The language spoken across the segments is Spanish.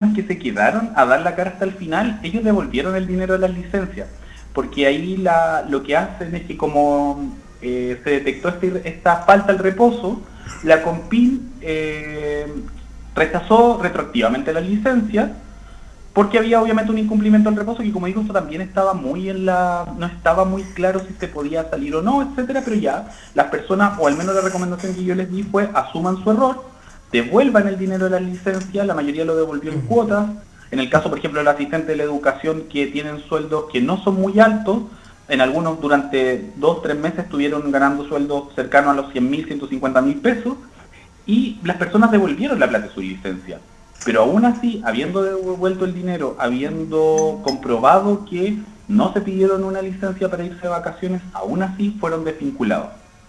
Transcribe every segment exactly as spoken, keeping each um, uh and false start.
personas que se quedaron a dar la cara hasta el final, ellos devolvieron el dinero de las licencias, porque ahí la, lo que hacen es que como eh, se detectó este, esta falta al reposo, la Compin eh, rechazó retroactivamente las licencias, porque había obviamente un incumplimiento al reposo que, como digo, esto también estaba muy en la... no estaba muy claro si se podía salir o no, etcétera, pero ya las personas, o al menos la recomendación que yo les di fue asuman su error, devuelvan el dinero de la licencia, la mayoría lo devolvió en cuotas. En el caso, por ejemplo, del asistente de la educación, que tienen sueldos que no son muy altos, en algunos durante dos, tres meses estuvieron ganando sueldos cercanos a los cien mil, ciento cincuenta mil pesos, y las personas devolvieron la plata de su licencia. Pero aún así, habiendo devuelto el dinero, habiendo comprobado que no se pidieron una licencia para irse de vacaciones, aún así fueron desvinculados.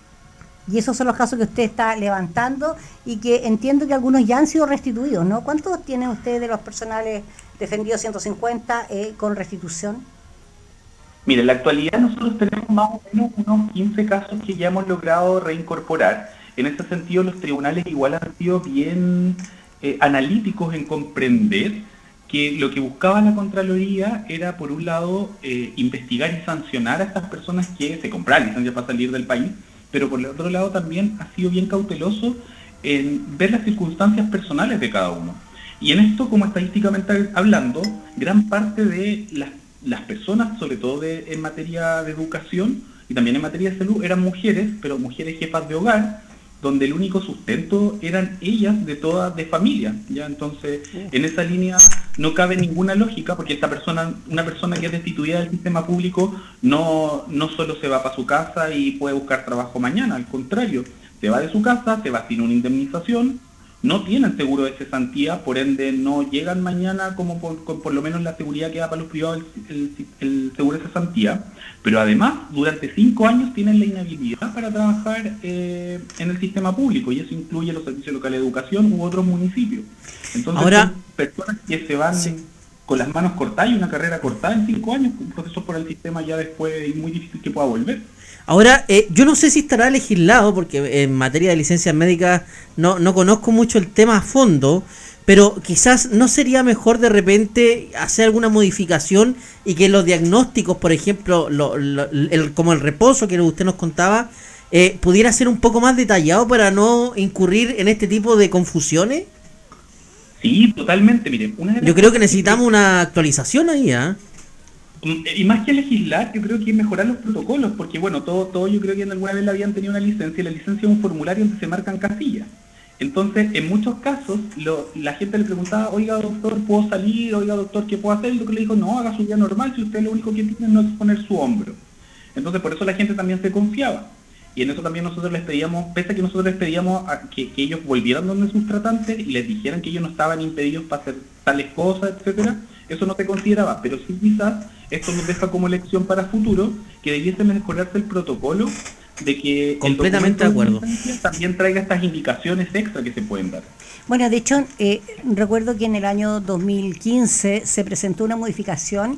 Y esos son los casos que usted está levantando y que entiendo que algunos ya han sido restituidos, ¿no? ¿Cuántos tienen ustedes de los personales defendidos ciento cincuenta eh, con restitución? Mire, en la actualidad nosotros tenemos más o menos unos quince casos que ya hemos logrado reincorporar. En ese sentido, los tribunales igual han sido bien eh, analíticos en comprender que lo que buscaba la Contraloría era, por un lado, eh, investigar y sancionar a estas personas que se compraron licencias para salir del país, pero por el otro lado también ha sido bien cauteloso en ver las circunstancias personales de cada uno. Y en esto, como estadísticamente hablando, gran parte de las, las personas, sobre todo de, en materia de educación y también en materia de salud, eran mujeres, pero mujeres jefas de hogar, donde el único sustento eran ellas de todas de familia, ¿ya? Entonces, en esa línea no cabe ninguna lógica, porque esta persona, una persona que es destituida del sistema público, no, no solo se va para su casa y puede buscar trabajo mañana, al contrario, se va de su casa, se va sin una indemnización, no tienen seguro de cesantía, por ende no llegan mañana como por, con por lo menos la seguridad que da para los privados el, el, el seguro de cesantía, pero además durante cinco años tienen la inhabilidad para trabajar eh, en el sistema público, y eso incluye los servicios locales de educación u otros municipios. Entonces Ahora, son personas que se van sí. con las manos cortadas y una carrera cortada en cinco años, un proceso por el sistema ya después es muy difícil que pueda volver. Ahora, eh, yo no sé si estará legislado, porque en materia de licencias médicas no, no conozco mucho el tema a fondo, pero quizás no sería mejor de repente hacer alguna modificación y que los diagnósticos, por ejemplo, lo, lo, el, como el reposo que usted nos contaba, eh, pudiera ser un poco más detallado para no incurrir en este tipo de confusiones. Sí, totalmente, miren. Una de las yo creo que necesitamos una actualización ahí, ¿ah? ¿eh? Y más que legislar, yo creo que es mejorar los protocolos, porque bueno, todo, todo yo creo que en alguna vez la habían tenido una licencia, y la licencia es un formulario donde se marcan casillas. Entonces, en muchos casos, lo, la gente le preguntaba, oiga doctor, ¿puedo salir? Oiga doctor, ¿qué puedo hacer? Y el doctor le dijo, no, haga su vida normal, si usted lo único que tiene no es poner su hombro. Entonces, por eso la gente también se confiaba. Y en eso también nosotros les pedíamos, pese a que nosotros les pedíamos a que, que ellos volvieran donde sus tratantes y les dijeran que ellos no estaban impedidos para hacer tales cosas, etcétera, eso no se consideraba, pero sí quizás esto nos deja como lección para futuro que debiese mejorarse el protocolo de que completamente de acuerdo de también traiga estas indicaciones extra que se pueden dar. Bueno, de hecho, eh, recuerdo que en el año dos mil quince se presentó una modificación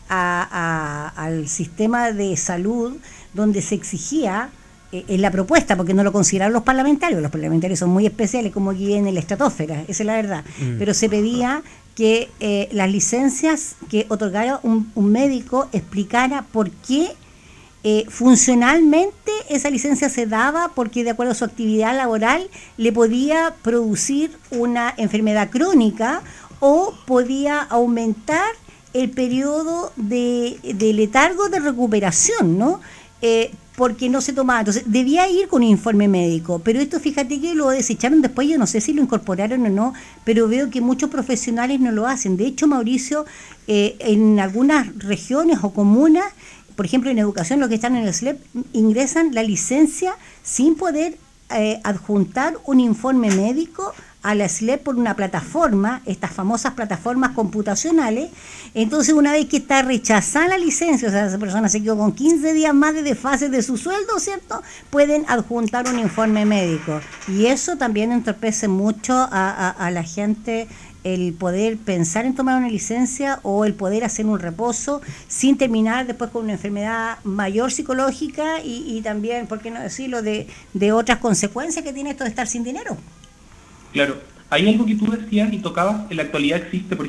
a, a, al sistema de salud donde se exigía eh, en la propuesta, porque no lo consideraron los parlamentarios, los parlamentarios son muy especiales, como aquí en la estratosfera, esa es la verdad, mm. pero se pedía que eh, las licencias que otorgara un, un médico explicara por qué eh, funcionalmente esa licencia se daba, porque de acuerdo a su actividad laboral le podía producir una enfermedad crónica o podía aumentar el periodo de, de letargo de recuperación, ¿no? Eh, porque no se tomaba, entonces debía ir con un informe médico, pero esto fíjate que lo desecharon después, yo no sé si lo incorporaron o no, pero veo que muchos profesionales no lo hacen. De hecho, Mauricio, eh, en algunas regiones o comunas, por ejemplo en educación, los que están en el S L E P ingresan la licencia sin poder eh, adjuntar un informe médico a la S L E P por una plataforma, estas famosas plataformas computacionales. Entonces, una vez que está rechazada la licencia, o sea, esa persona se quedó con quince días más de desfase de su sueldo, ¿cierto? Pueden adjuntar un informe médico. Y eso también entorpece mucho a, a, a la gente el poder pensar en tomar una licencia o el poder hacer un reposo sin terminar después con una enfermedad mayor psicológica y, y también, ¿por qué no decirlo?, de, de otras consecuencias que tiene esto de estar sin dinero. Claro, hay algo que tú decías y tocabas, en la actualidad existe, por